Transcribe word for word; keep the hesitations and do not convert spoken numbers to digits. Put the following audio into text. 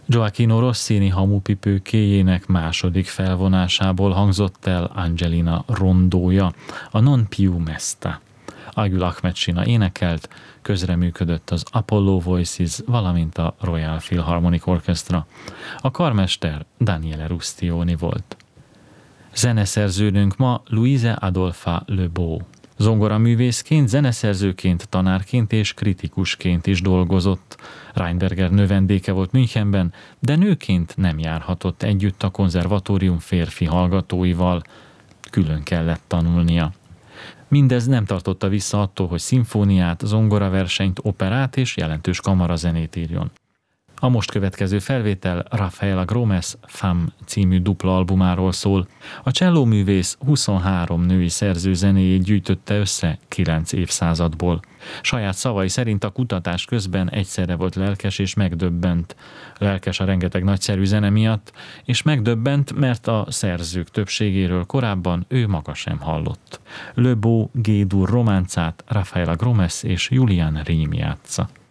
Gioachino Rossini hamupipőkéjének második felvonásából hangzott el Angelina rondója, a Non più mesta. Agil Ahmed Sina énekelt, közreműködött az Apollo Voices, valamint a Royal Philharmonic Orchestra. A karmester Daniele Rustioni volt. Zeneszerzőnünk ma Louise Adolpha Lebeau. Zongoraművészként, zeneszerzőként, tanárként és kritikusként is dolgozott. Reinberger növendéke volt Münchenben, de nőként nem járhatott együtt a konzervatórium férfi hallgatóival. Külön kellett tanulnia. Mindez nem tartotta vissza attól, hogy szimfóniát, zongoraversenyt, operát és jelentős kamarazenét írjon. A most következő felvétel Rafaela Gromes Femme című dupla albumáról szól. A csellóművész huszonhárom női szerző zenéjét gyűjtötte össze kilenc évszázadból. Saját szavai szerint a kutatás közben egyszerre volt lelkes és megdöbbent. Lelkes a rengeteg nagyszerű zene miatt, és megdöbbent, mert a szerzők többségéről korábban ő maga sem hallott. Lebeau G-dur románcát Rafaela Gromes és Julian Ream játsza.